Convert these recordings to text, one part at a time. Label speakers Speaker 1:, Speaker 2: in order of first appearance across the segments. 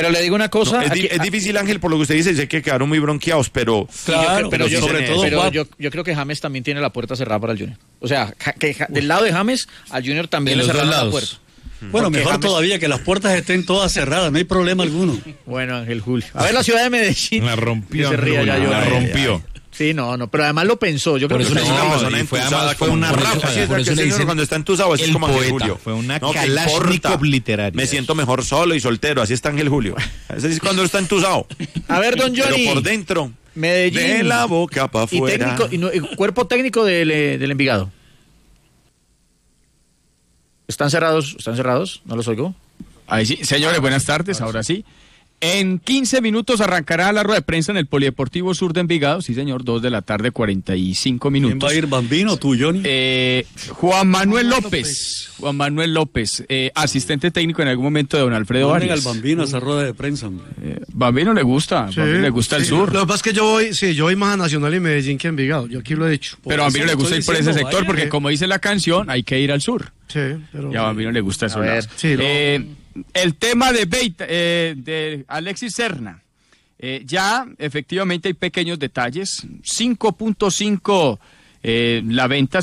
Speaker 1: Pero le digo una cosa.
Speaker 2: No, es difícil, Ángel, por lo que usted dice, sé que quedaron muy bronqueados, pero...
Speaker 3: Claro,
Speaker 1: pero
Speaker 3: yo, sobre todo,
Speaker 1: yo creo que James también tiene la puerta cerrada para el Junior. O sea, del lado de James, al Junior también le cerraron la puerta.
Speaker 3: Bueno,
Speaker 1: Porque
Speaker 3: mejor
Speaker 1: James...
Speaker 3: todavía que las puertas estén todas cerradas, no hay problema alguno.
Speaker 1: Bueno, Ángel Julio. A ver, la ciudad de Medellín.
Speaker 4: La rompió.
Speaker 1: Se ría ya,
Speaker 4: La rompió.
Speaker 1: Sí, no, pero además lo pensó. Yo creo que
Speaker 4: fue una ráfaga.
Speaker 2: Por eso le dicen, cuando está entusado, así es como Ángel Julio.
Speaker 4: Fue una Kalashnikov literaria.
Speaker 2: Me siento mejor solo y soltero, así está Ángel Julio. Ese es cuando está entusado.
Speaker 1: A ver, don Johnny.
Speaker 2: Pero por dentro,
Speaker 1: Medellín.
Speaker 2: de la boca para afuera.
Speaker 1: Y cuerpo técnico del Envigado. ¿Están cerrados? ¿No los oigo?
Speaker 5: Ahí sí. Señores, buenas tardes, ahora sí. En 15 minutos arrancará la rueda de prensa en el Polideportivo Sur de Envigado. Sí, señor, 2 de la tarde, 45 minutos.
Speaker 3: ¿Quién va a ir, Bambino, tú, Johnny?
Speaker 5: Juan Manuel López, asistente técnico en algún momento de don Alfredo Arias.
Speaker 3: al Bambino a esa rueda de prensa, hombre.
Speaker 5: Bambino le gusta, sí, Bambino le gusta el sur.
Speaker 6: Lo que pasa es que yo voy más a Nacional y Medellín que a Envigado, yo aquí lo he dicho.
Speaker 5: Pero a Bambino le gusta ir por ese sector, porque como dice la canción, hay que ir al sur.
Speaker 6: Sí, pero...
Speaker 5: Y a Bambino le gusta eso.
Speaker 6: Sí,
Speaker 5: el tema de Alexis Serna. Ya efectivamente hay pequeños detalles. 5.5 la venta,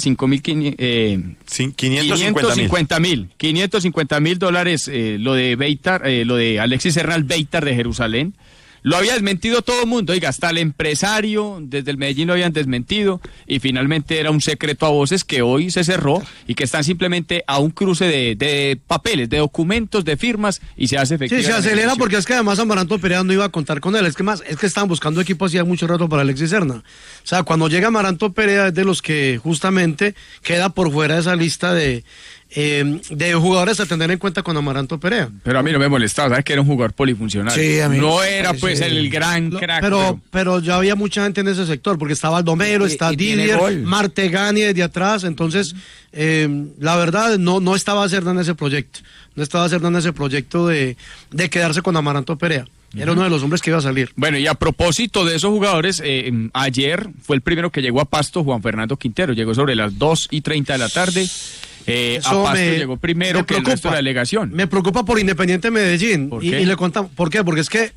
Speaker 5: 550 mil dólares, lo de Beitar, lo de Alexis Serna al Beitar de Jerusalén. Lo había desmentido todo el mundo, oiga, hasta el empresario, desde el Medellín lo habían desmentido, y finalmente era un secreto a voces que hoy se cerró y que están simplemente a un cruce de papeles, de documentos, de firmas, y se hace efectivo.
Speaker 6: Sí, se acelera porque es que además Amaranto Perea no iba a contar con él, es que estaban buscando equipo hacía mucho rato para Alexis Serna. O sea, cuando llega Amaranto Perea es de los que justamente queda por fuera de esa lista de jugadores a tener en cuenta con Amaranto Perea.
Speaker 5: Pero a mí no me molestaba, ¿sabes? Que era un jugador polifuncional.
Speaker 6: Sí, a mí
Speaker 5: no era pues el gran crack.
Speaker 6: Pero ya había mucha gente en ese sector, porque estaba Aldomero, está Didier, Martegani desde atrás, entonces la verdad no estaba Cerda en ese proyecto. No estaba Cerda en ese proyecto de quedarse con Amaranto Perea. Era uno de los hombres que iba a salir.
Speaker 5: Bueno, y a propósito de esos jugadores, ayer fue el primero que llegó a Pasto, Juan Fernando Quintero. Llegó sobre las 2:30 de la tarde. A Pasto llegó primero que el resto de la delegación.
Speaker 6: Me preocupa por Independiente Medellín.
Speaker 5: ¿Por qué?
Speaker 6: Y le contamos. ¿Por qué? Porque es que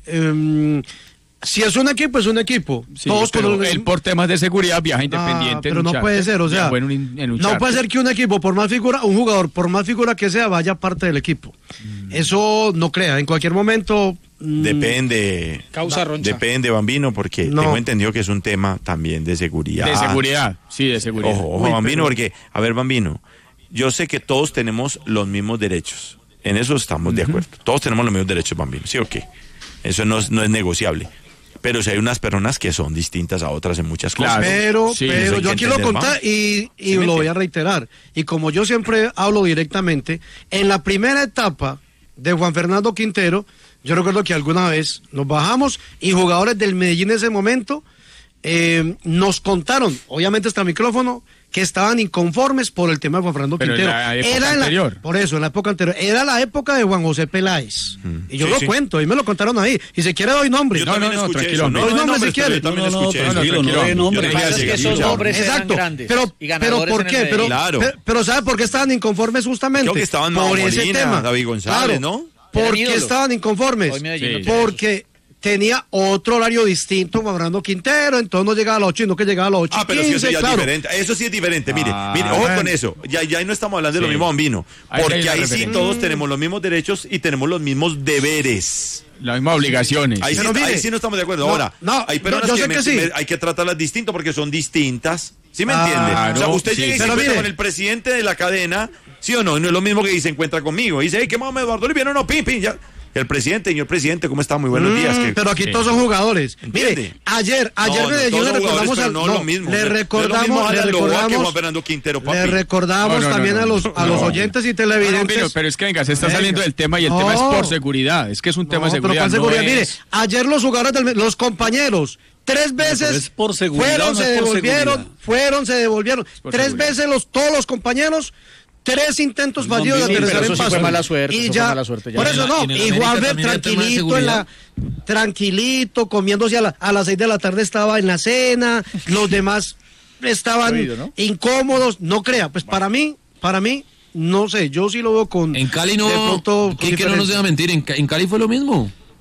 Speaker 6: si es un equipo, es un equipo.
Speaker 5: Sí, todos él por temas de seguridad viaja Independiente.
Speaker 6: Pero no puede ser, o sea, no puede ser que un equipo, por más figura, un jugador, por más figura que sea, vaya parte del equipo. Eso no crea, en cualquier momento...
Speaker 2: Depende.
Speaker 1: Causa roncha.
Speaker 2: Depende, Bambino, porque tengo entendido que es un tema también de seguridad.
Speaker 5: De seguridad, sí, de seguridad.
Speaker 2: Ojo, Bambino, porque, a ver, Bambino, yo sé que todos tenemos los mismos derechos. En eso estamos de acuerdo. Todos tenemos los mismos derechos, Bambino, ¿sí o qué? Eso no es negociable. Pero si hay unas personas que son distintas a otras en muchas cosas.
Speaker 6: Claro, pero yo aquí lo conté y lo voy a reiterar. Y como yo siempre hablo directamente, en la primera etapa de Juan Fernando Quintero, yo recuerdo que alguna vez nos bajamos y jugadores del Medellín en ese momento nos contaron, obviamente hasta el micrófono, que estaban inconformes por el tema de Juan Fernando Quintero. Por eso, en la época anterior. Era la época de Juan José Peláez. Y yo lo cuento, y me lo contaron ahí. Y si quiere doy nombre.
Speaker 2: Yo también escuché
Speaker 5: tranquilo.
Speaker 2: eso.
Speaker 6: Doy nombre si quiere.
Speaker 2: Yo también escuché eso.
Speaker 1: Es que esos nombres eran grandes.
Speaker 6: Pero ¿por qué? Pero ¿sabe por qué estaban inconformes justamente?
Speaker 2: Creo que estaban
Speaker 6: por ese tema.
Speaker 2: David González,
Speaker 6: ¿no? ¿Por qué estaban inconformes? Porque tenía otro horario distinto Juan Fernando Quintero, entonces no llegaba a las 8, sino que llegaba a las 8.
Speaker 2: Pero sí, eso ya es diferente. Eso sí es diferente. Mire, ojo con eso. Ya no estamos hablando de lo mismo, Bambino. Porque ahí sí todos tenemos los mismos derechos y tenemos los mismos deberes.
Speaker 5: Las mismas obligaciones.
Speaker 2: Ahí sí no estamos de acuerdo. Ahora, hay personas que hay que tratarlas distinto porque son distintas. ¿Sí me entiende? O sea, usted llega y se encuentra con el presidente de la cadena, ¿sí o no? Y no es lo mismo que se encuentra conmigo. Y dice, hey, ¿qué más, Eduardo Oliviano? No, pim, ya. El presidente, señor presidente, ¿cómo está? Muy buenos días.
Speaker 6: Pero aquí todos son jugadores.
Speaker 2: ¿Entiende?
Speaker 6: Mire, ayer le recordamos también a los oyentes y televidentes.
Speaker 5: Pero es que venga, se está saliendo del tema y el tema es por seguridad. Es que es un tema de seguridad.
Speaker 6: Pero seguridad. Mire, ayer los jugadores, los compañeros, 3 veces fueron, se devolvieron. 3 veces todos los compañeros. 3 intentos fallidos de tercera en Pasto.
Speaker 1: Fue mala suerte.
Speaker 6: Y ya, por eso no. Y Juanfer tranquilito, comiéndose a las 6 de la tarde estaba en la cena. Los demás estaban incómodos. No crea, pues para mí, no sé, yo sí lo veo con...
Speaker 7: En Cali no, que no nos deja mentir, en Cali fue lo mismo.